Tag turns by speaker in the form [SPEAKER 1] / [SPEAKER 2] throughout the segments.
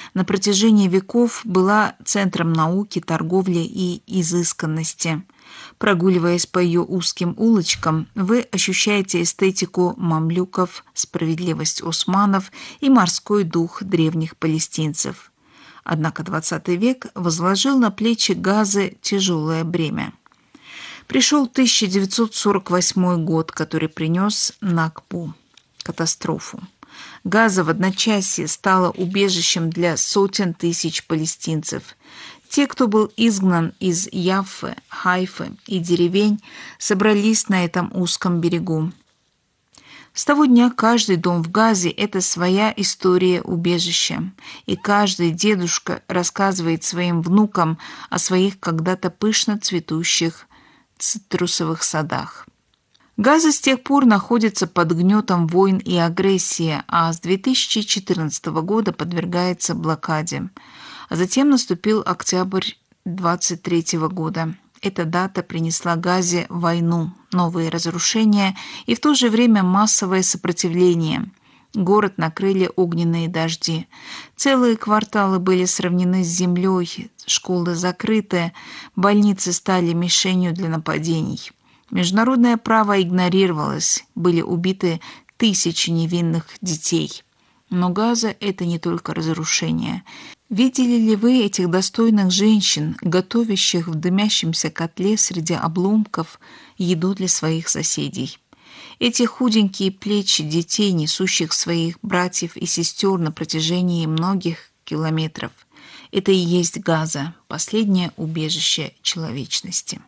[SPEAKER 1] на протяжении веков была центром науки, торговли и изысканности. Прогуливаясь по ее узким улочкам, вы ощущаете эстетику мамлюков, справедливость османов и морской дух древних палестинцев. Однако XX век возложил на плечи Газы тяжелое бремя. Пришел 1948 год, который принес Накбу – катастрофу. Газа в одночасье стала убежищем для сотен тысяч палестинцев. Те, кто был изгнан из Яффы, Хайфы и деревень, собрались на этом узком берегу. С того дня каждый дом в Газе – это своя история убежища, и каждый дедушка рассказывает своим внукам о своих когда-то пышно цветущих цитрусовых садах. Газа с тех пор находится под гнетом войн и агрессии, а с 2014 года подвергается блокаде. А затем наступил октябрь 2023 года. Эта дата принесла Газе войну, новые разрушения и в то же время массовое сопротивление. Город накрыли огненные дожди. Целые кварталы были сравнены с землей, школы закрыты, больницы стали мишенью для нападений. Международное право игнорировалось, были убиты тысячи невинных детей. Но Газа – это не только разрушение. Видели ли вы этих достойных женщин, готовящих в дымящемся котле среди обломков еду для своих соседей? Эти худенькие плечи детей, несущих своих братьев и сестер на протяжении многих километров – это и есть Газа, последнее убежище человечности.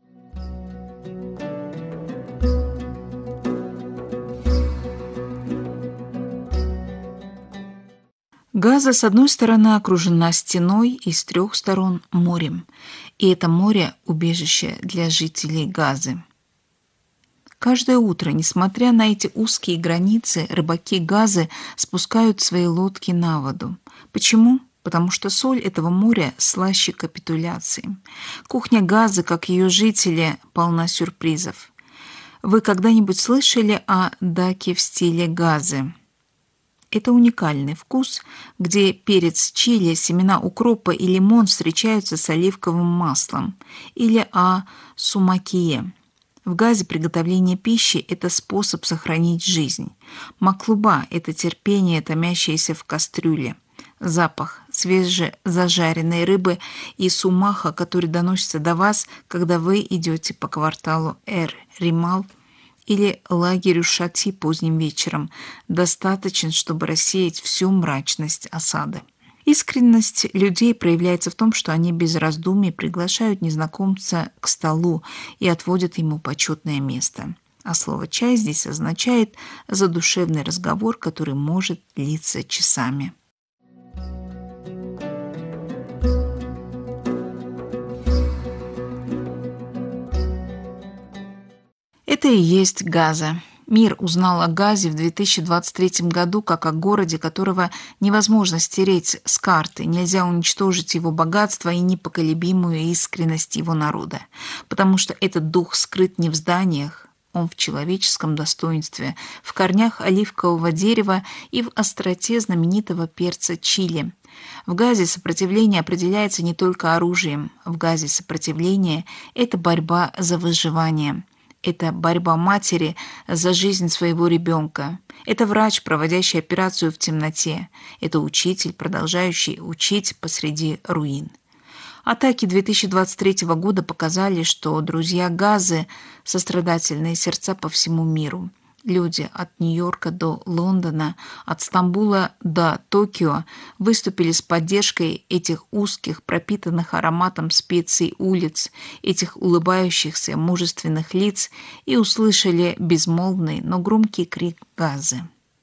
[SPEAKER 1] Газа, с одной стороны, окружена стеной и с трех сторон морем. И это море – убежище для жителей Газы. Каждое утро, несмотря на эти узкие границы, рыбаки Газы спускают свои лодки на воду. Почему? Потому что соль этого моря слаще капитуляции. Кухня Газы, как ее жители, полна сюрпризов. Вы когда-нибудь слышали о даке в стиле Газы? Это уникальный вкус, где перец чили, семена укропа и лимон встречаются с оливковым маслом. Или о сумакие. В Газе приготовление пищи – это способ сохранить жизнь. Маклуба – это терпение, томящееся в кастрюле. Запах свежезажаренной рыбы и сумаха, который доносится до вас, когда вы идете по кварталу Эр-Римал или лагерю Шати поздним вечером, достаточно, чтобы рассеять всю мрачность осады. Искренность людей проявляется в том, что они без раздумий приглашают незнакомца к столу и отводят ему почетное место. А слово «чай» здесь означает задушевный разговор, который может длиться часами. Это и есть Газа. Мир узнал о Газе в 2023 году как о городе, которого невозможно стереть с карты, нельзя уничтожить его богатство и непоколебимую искренность его народа, потому что этот дух скрыт не в зданиях, он в человеческом достоинстве, в корнях оливкового дерева и в остроте знаменитого перца чили. В Газе сопротивление определяется не только оружием, в Газе сопротивление – это борьба за выживание. Это борьба матери за жизнь своего ребенка. Это врач, проводящий операцию в темноте. Это учитель, продолжающий учить посреди руин. Атаки 2023 года показали, что друзья Газы – сострадательные сердца по всему миру. Люди от Нью-Йорка до Лондона, от Стамбула до Токио выступили с поддержкой этих узких, пропитанных ароматом специй улиц, этих улыбающихся, мужественных лиц и услышали безмолвный, но громкий крик Газы.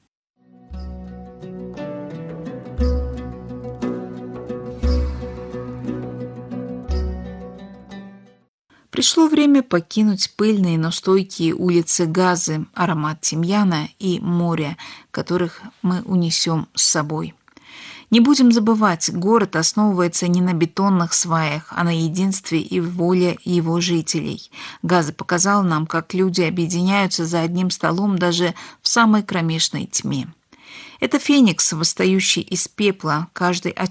[SPEAKER 1] Пришло время покинуть пыльные, но стойкие улицы Газы, аромат тимьяна и моря, которых мы унесем с собой. Не будем забывать, город основывается не на бетонных сваях, а на единстве и воле его жителей. Газа показал нам, как люди объединяются за одним столом даже в самой кромешной тьме. Это феникс, восстающий из пепла, каждый